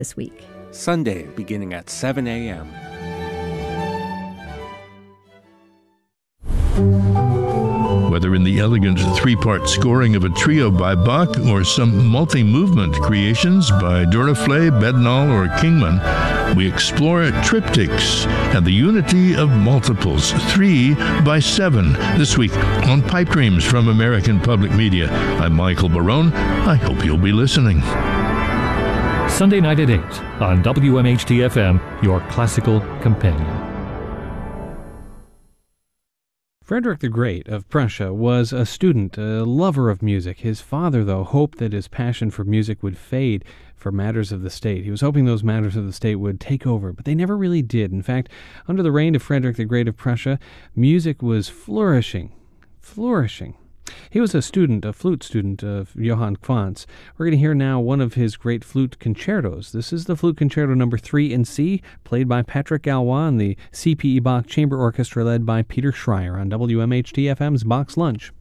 this week. Sunday, beginning at 7 a.m. Whether in the elegant three-part scoring of a trio by Bach or some multi-movement creations by Duraflé, Bednall, or Kingman, we explore triptychs and the unity of multiples, 3 by 7, this week on Pipe Dreams from American Public Media. I'm Michael Barone. I hope you'll be listening. Sunday night at 8 on WMHT-FM, your classical companion. Frederick the Great of Prussia was a student, a lover of music. His father, though, hoped that his passion for music would fade for matters of the state. He was hoping those matters of the state would take over, but they never really did. In fact, under the reign of Frederick the Great of Prussia, music was flourishing. He was a flute student of Johann Quantz. We're going to hear now one of his great flute concertos. This is the Flute Concerto No. 3 in C, played by Patrick Galois and the C.P.E. Bach Chamber Orchestra led by Peter Schreier on WMHT-FM's Bach's Lunch.